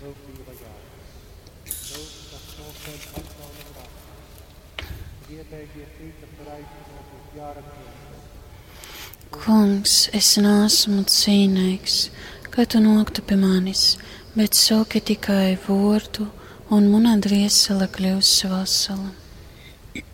Kungs, es neesmu cienīgs, ka tu noktu pie manis, bet saki tikai vārdu, un mana dvēsele kļūs vesela.